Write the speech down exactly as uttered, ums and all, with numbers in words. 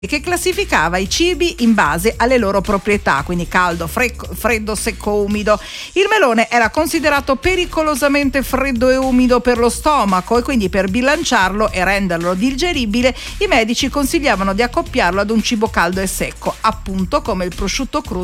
che classificava i cibi in base alle loro proprietà, quindi caldo, frecco, freddo, secco, umido. Il melone era considerato pericolosamente freddo e umido per lo stomaco e quindi per bilanciarlo e renderlo digeribile i medici consigliavano di accoppiarlo ad un cibo caldo e secco, appunto come il prosciutto crudo